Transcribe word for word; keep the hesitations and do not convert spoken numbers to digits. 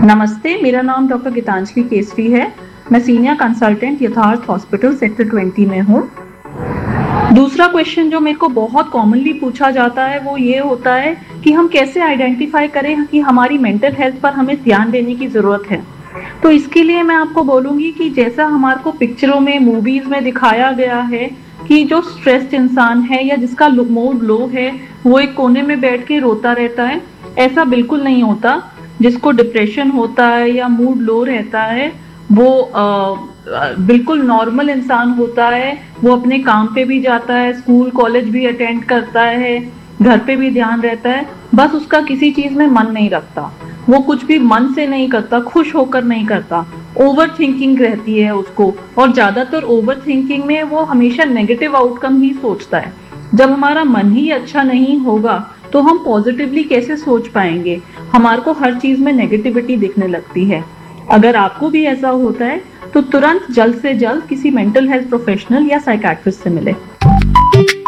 नमस्ते, मेरा नाम डॉक्टर गीतांजलि केसरी है। मैं सीनियर कंसल्टेंट यथार्थ हॉस्पिटल सेक्टर बीस में हूँ। दूसरा क्वेश्चन जो मेरे को बहुत कॉमनली पूछा जाता है वो ये होता है कि हम कैसे आइडेंटिफाई करें कि हमारी मेंटल हेल्थ पर हमें ध्यान देने की ज़रूरत है। तो इसके लिए मैं आपको बोलूँगी कि जैसा हमारे को पिक्चरों में, मूवीज़ में दिखाया गया है कि जो स्ट्रेस्ड इंसान है या जिसका मूड लो है वो एक कोने में बैठ के रोता रहता है, ऐसा बिल्कुल नहीं होता। जिसको डिप्रेशन होता है या मूड लो रहता है वो आ, बिल्कुल नॉर्मल इंसान होता है। वो अपने काम पे भी जाता है, स्कूल कॉलेज भी अटेंड करता है, घर पे भी ध्यान रहता है, बस उसका किसी चीज में मन नहीं रखता। वो कुछ भी मन से नहीं करता, खुश होकर नहीं करता। ओवर थिंकिंग रहती है उसको, और ज्यादातर ओवर थिंकिंग में वो हमेशा नेगेटिव आउटकम ही सोचता है। जब हमारा मन ही अच्छा नहीं होगा तो हम पॉजिटिवली कैसे सोच पाएंगे? हमारे को हर चीज में नेगेटिविटी दिखने लगती है। अगर आपको भी ऐसा होता है तो तुरंत जल्द से जल्द किसी मेंटल हेल्थ प्रोफेशनल या साइकियाट्रिस्ट से मिले।